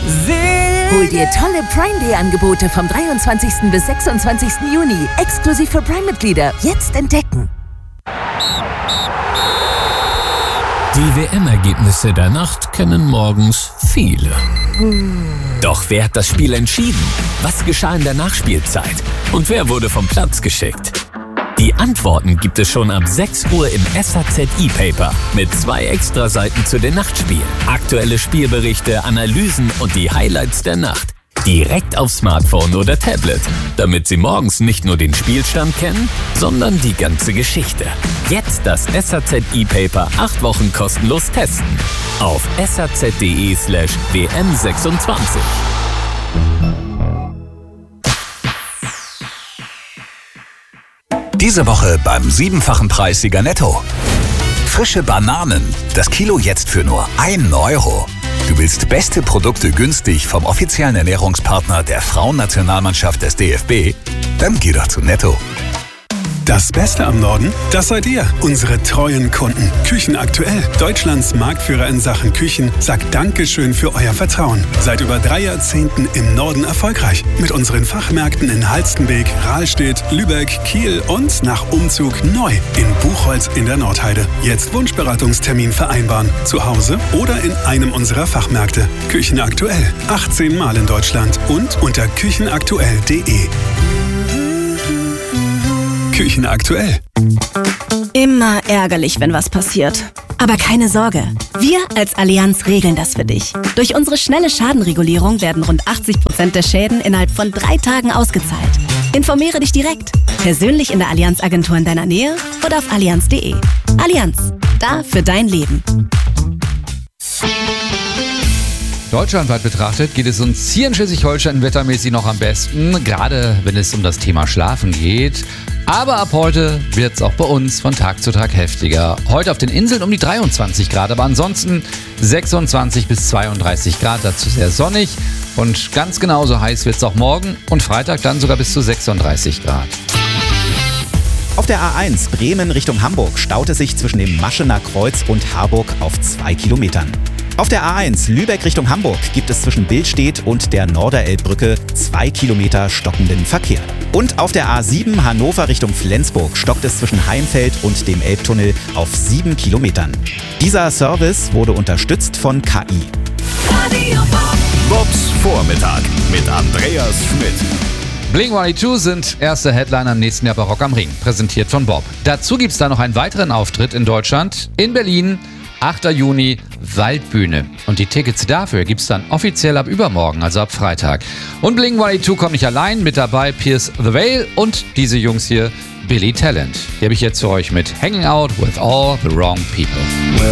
Hol dir tolle Prime Day Angebote vom 23. bis 26. Juni. Exklusiv für Prime-Mitglieder. Jetzt entdecken. Die WM-Ergebnisse der Nacht kennen morgens viele. Doch wer hat das Spiel entschieden? Was geschah in der Nachspielzeit? Und wer wurde vom Platz geschickt? Die Antworten gibt es schon ab 6 Uhr im SAZ E-Paper mit 2 Extraseiten zu den Nachtspielen. Aktuelle Spielberichte, Analysen und die Highlights der Nacht. Direkt auf Smartphone oder Tablet, damit Sie morgens nicht nur den Spielstand kennen, sondern die ganze Geschichte. Jetzt das SAZ E-Paper 8 Wochen kostenlos testen. Auf saz.de/WM26. Diese Woche beim 7-fachen Preis Sieger Netto. Frische Bananen, das Kilo jetzt für nur 1 Euro. Du willst beste Produkte günstig vom offiziellen Ernährungspartner der Frauennationalmannschaft des DFB? Dann geh doch zu Netto. Das Beste am Norden, das seid ihr, unsere treuen Kunden. Küchenaktuell, Deutschlands Marktführer in Sachen Küchen, sagt Dankeschön für euer Vertrauen. Seit über 3 Jahrzehnten im Norden erfolgreich. Mit unseren Fachmärkten in Halstenbek, Rahlstedt, Lübeck, Kiel und nach Umzug neu in Buchholz in der Nordheide. Jetzt Wunschberatungstermin vereinbaren. Zu Hause oder in einem unserer Fachmärkte. Küchenaktuell, 18 Mal in Deutschland und unter küchenaktuell.de. Küchenaktuell. Immer ärgerlich, wenn was passiert. Aber keine Sorge, wir als Allianz regeln das für dich. Durch unsere schnelle Schadenregulierung werden rund 80% der Schäden innerhalb von 3 Tagen ausgezahlt. Informiere dich direkt, persönlich in der Allianz-Agentur in deiner Nähe oder auf allianz.de. Allianz, da für dein Leben. Deutschlandweit betrachtet geht es uns hier in Schleswig-Holstein wettermäßig noch am besten, gerade wenn es um das Thema Schlafen geht. Aber ab heute wird es auch bei uns von Tag zu Tag heftiger. Heute auf den Inseln um die 23 Grad, aber ansonsten 26 bis 32 Grad, dazu sehr sonnig. Und ganz genauso heiß wird es auch morgen und Freitag dann sogar bis zu 36 Grad. Auf der A1 Bremen Richtung Hamburg staut es sich zwischen dem Maschener Kreuz und Harburg auf 2 Kilometern. Auf der A1 Lübeck Richtung Hamburg gibt es zwischen Billstedt und der Norderelbbrücke 2 Kilometer stockenden Verkehr. Und auf der A7 Hannover Richtung Flensburg stockt es zwischen Heimfeld und dem Elbtunnel auf 7 Kilometern. Dieser Service wurde unterstützt von KI. Bobs Vormittag mit Andreas Schmidt. Blink-182 sind erste Headliner im nächsten Jahr bei Rock am Ring, präsentiert von Bob. Dazu gibt es da noch einen weiteren Auftritt in Deutschland, in Berlin, 8. Juni, Waldbühne. Und die Tickets dafür gibt es dann offiziell ab übermorgen, also ab Freitag. Und Blink-182 kommt nicht allein, mit dabei Pierce the Veil und diese Jungs hier, Billy Talent. Die habe ich jetzt für euch mit Hanging Out with All the Wrong People.